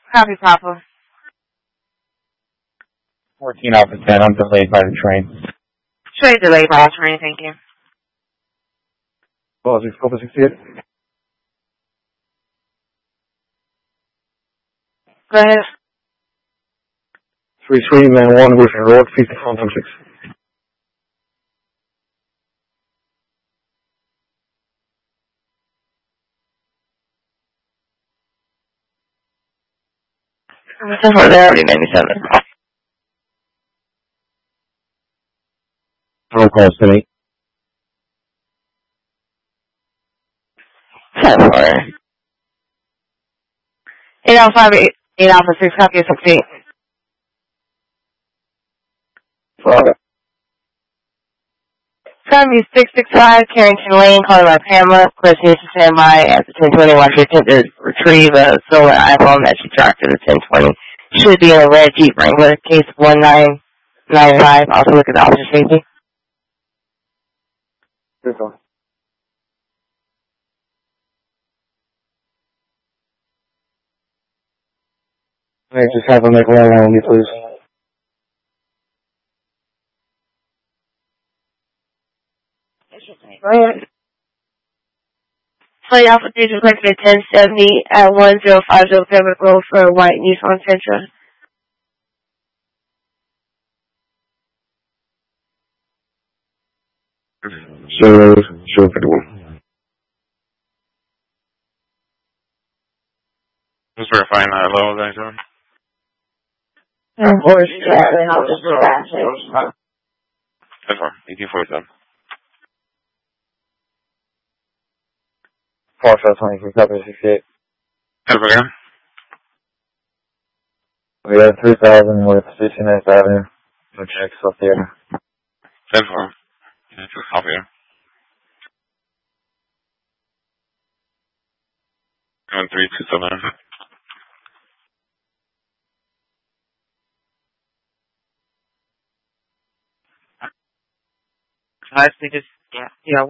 Copy, Papa. 14 Alpha 10, I'm delayed by the train. Straight delayed by the train, thank you. Apologies, Cobra 68. Go ahead. 3391 Griffin Road, 5416. For there, already 97. Phone call city. 10 for 8 Alpha 5, 8 Alpha 6, copy 68. Florida. It's going to be 665 Carrington Lane, calling by Pamela. Chris needs to stand by at the 1021 to retrieve a stolen iPhone that she tracked to the 1020. Should be in a red Jeep Wrangler, case 1995. Also look at the officer safety. Good one. Hey, just have a make one on me, please. Go ahead. Flight Alpha 3 is requested at 1070 at 1050 Pembroke Road for a white Nissan Sentra. Sure, 51. Just verifying that low, is that John? Of course, yeah, they help us with that. 1847. 4523, copy 68. Have again? We have 3000 with 69th Avenue. No checks off theater. 10 4. Yeah, just copy here. 7327. Honestly, just, yeah,